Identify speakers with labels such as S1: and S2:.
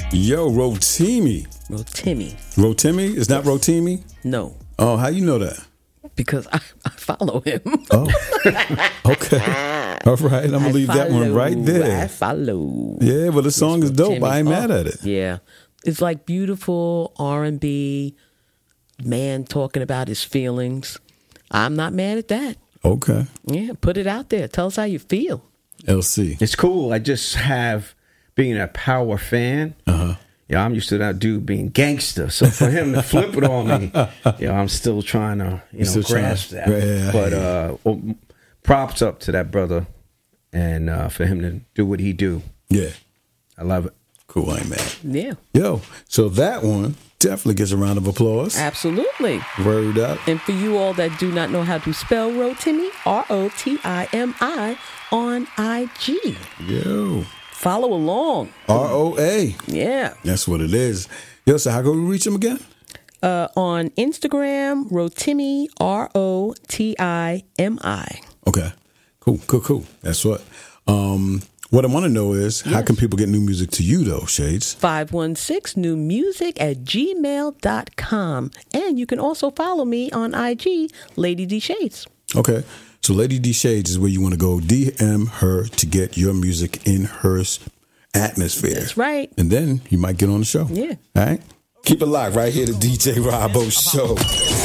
S1: Yo, Rotimi. Rotimi? It's not Rotimi?
S2: No.
S1: Oh, how you know that?
S2: Because I follow him.
S1: Oh, okay. All right, I'm going to leave that one right there.
S2: I follow.
S1: Yeah, but the song is dope. I ain't mad at it.
S2: Yeah. It's like beautiful R&B, man talking about his feelings. I'm not mad at that.
S1: Okay.
S2: Yeah, put it out there. Tell us how you feel.
S1: LC.
S3: It's cool. I just have, being a Power fan, yeah, I'm used to that dude being gangster. So for him to flip it on me, I'm still trying to, grasp that.
S1: Yeah,
S3: but props up to that brother, and for him to do what he do.
S1: Yeah.
S3: I love it.
S1: Cool, I ain't mad.
S2: Yeah.
S1: Yo, so that one definitely gets a round of applause.
S2: Absolutely.
S1: Word up.
S2: And for you all that do not know how to spell Rotimi, Rotimi on IG.
S1: Yo.
S2: Follow along.
S1: ROA.
S2: Yeah.
S1: That's what it is. Yo, so how can we reach him again?
S2: On Instagram, Rotimi, Rotimi.
S1: Okay. Cool. That's what. What I want to know is, how can people get new music to you, though, Shades?
S2: 516newmusic@gmail.com. And you can also follow me on IG, Lady D Shades.
S1: Okay. So Lady D Shades is where you want to go. DM her to get your music in her atmosphere.
S2: That's right.
S1: And then you might get on the show.
S2: Yeah.
S1: All right? Keep it live right here, the DJ Robbo Show.